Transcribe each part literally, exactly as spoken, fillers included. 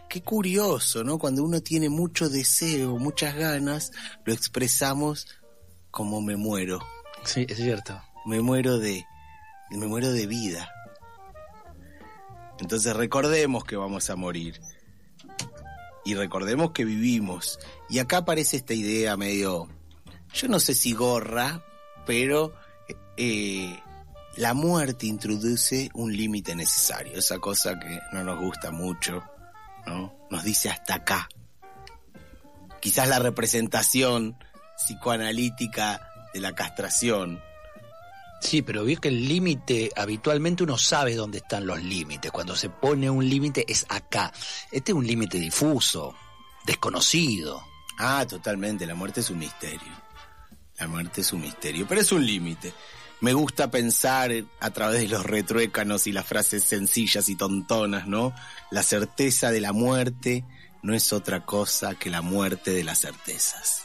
qué curioso, ¿no? Cuando uno tiene mucho deseo, muchas ganas, lo expresamos como me muero. Sí, es cierto. Me muero de, me muero de vida. Entonces recordemos que vamos a morir. Y recordemos que vivimos. Y acá aparece esta idea medio, yo no sé si gorra, pero eh, la muerte introduce un límite necesario. Esa cosa que no nos gusta mucho, ¿no? Nos dice hasta acá. Quizás la representación psicoanalítica de la castración. Sí, pero vio que el límite, habitualmente uno sabe dónde están los límites. Cuando se pone un límite es acá. Este es un límite difuso, desconocido. Ah, totalmente, la muerte es un misterio. La muerte es un misterio, pero es un límite. Me gusta pensar a través de los retruécanos y las frases sencillas y tontonas, ¿no? La certeza de la muerte no es otra cosa que la muerte de las certezas.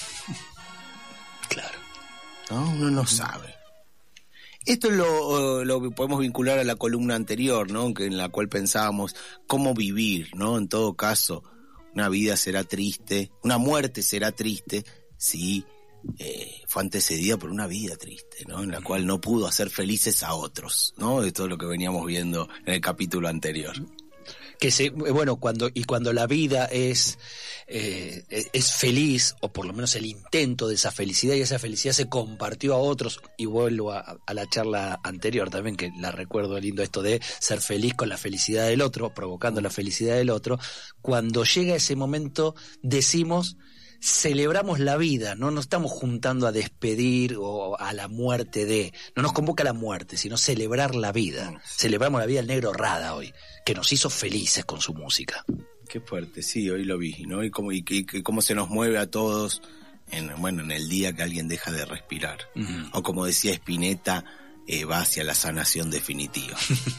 Claro. ¿No? Uno no sabe. Esto lo, lo que podemos vincular a la columna anterior, ¿no? Que en la cual pensábamos cómo vivir, ¿no? En todo caso, una vida será triste, una muerte será triste, si eh, fue antecedida por una vida triste, ¿no? En la cual no pudo hacer felices a otros, ¿no? De todo lo que veníamos viendo en el capítulo anterior. Que se, bueno, cuando y cuando la vida es eh, es feliz, o por lo menos el intento de esa felicidad, y esa felicidad se compartió a otros, y vuelvo a, a la charla anterior también, que la recuerdo lindo, esto de ser feliz con la felicidad del otro, provocando la felicidad del otro. Cuando llega ese momento decimos, celebramos la vida, no nos estamos juntando a despedir o a la muerte de, no nos convoca la muerte, sino celebrar la vida. Celebramos la vida del Negro Rada hoy, que nos hizo felices con su música. Qué fuerte, sí, hoy lo vi, ¿no? Y cómo, y, y, y cómo se nos mueve a todos en, bueno, en el día que alguien deja de respirar. Uh-huh. O como decía Spinetta, eh, va hacia la sanación definitiva.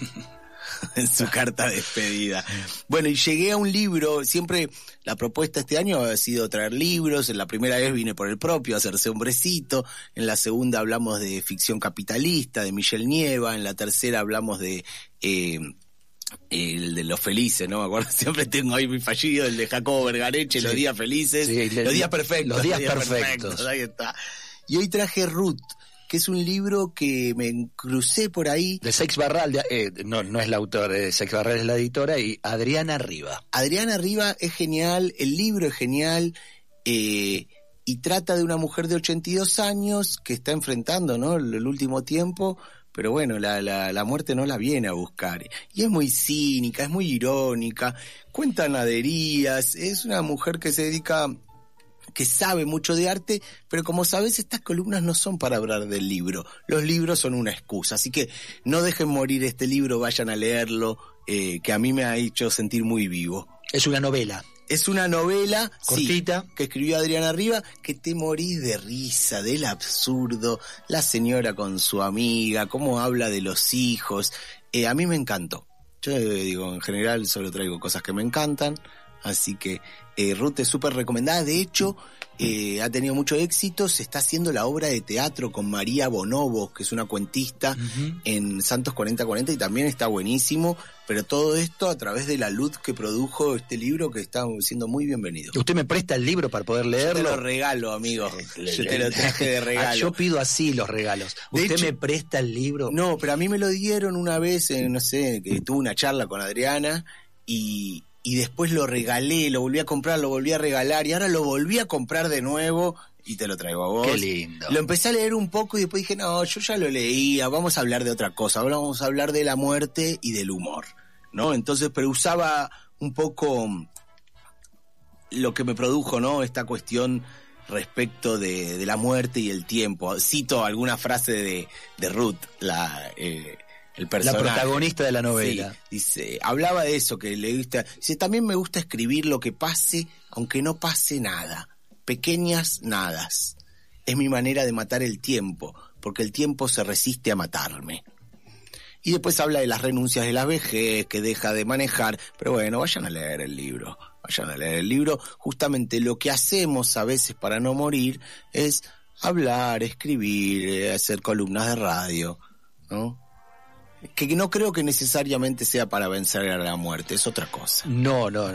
En su carta de despedida. Bueno, y llegué a un libro, siempre la propuesta este año ha sido traer libros. En la primera vez vine por el propio, Hacerse Hombrecito. En la segunda hablamos de ficción capitalista, de Michel Nieva. En la tercera hablamos de eh, el de Los Felices, ¿no? Me acuerdo, siempre tengo ahí mi fallido, el de Jacobo Vergareche, sí. Los días felices, sí, los días perfectos. Los días, los días perfectos. perfectos. Ahí está. Y hoy traje Ruth, que es un libro que me crucé por ahí. De Seix Barral, eh, no, no es la autora, de Seix Barral es la editora, y Adriana Riva. Adriana Riva es genial, el libro es genial, eh, y trata de una mujer de ochenta y dos años que está enfrentando, ¿no?, el, el último tiempo, pero bueno, la, la, la muerte no la viene a buscar. Y es muy cínica, es muy irónica, cuenta naderías, es una mujer que se dedica, que sabe mucho de arte, pero como sabes, estas columnas no son para hablar del libro. Los libros son una excusa, así que no dejen morir este libro, vayan a leerlo, eh, que a mí me ha hecho sentir muy vivo. Es una novela. Es una novela, cortita, sí, que escribió Adriana Riva, que te morís de risa, del absurdo, la señora con su amiga, cómo habla de los hijos. Eh, a mí me encantó. Yo eh, digo, en general solo traigo cosas que me encantan, así que eh, Ruth es súper recomendada. De hecho, eh, ha tenido mucho éxito. Se está haciendo la obra de teatro con María Bonobo, que es una cuentista, uh-huh, en Santos cuarenta cuarenta, y también está buenísimo. Pero todo esto a través de la luz que produjo este libro, que está siendo muy bienvenido. ¿Usted me presta el libro para poder leerlo? Yo te lo regalo, amigo. Yo te lo traje de regalo. Ah, yo pido así los regalos. ¿Usted hecho, me presta el libro? No, pero a mí me lo dieron una vez, eh, no sé, que tuve una charla con Adriana, y... y después lo regalé, lo volví a comprar, lo volví a regalar, y ahora lo volví a comprar de nuevo y te lo traigo a vos. Qué lindo. Lo empecé a leer un poco y después dije, no, yo ya lo leía, vamos a hablar de otra cosa, ahora vamos a hablar de la muerte y del humor, ¿no? Entonces, pero usaba un poco lo que me produjo, ¿no?, esta cuestión respecto de, de la muerte y el tiempo. Cito alguna frase de, de Ruth, la... Eh, el personaje, la protagonista de la novela. Sí, dice, hablaba de eso, que le gusta, dice, también me gusta escribir lo que pase, aunque no pase nada, pequeñas nadas. Es mi manera de matar el tiempo, porque el tiempo se resiste a matarme. Y después habla de las renuncias de la vejez, que deja de manejar, pero bueno, vayan a leer el libro, vayan a leer el libro. Justamente lo que hacemos a veces para no morir es hablar, escribir, hacer columnas de radio, ¿no? Que no creo que necesariamente sea para vencer a la muerte, es otra cosa. No, no,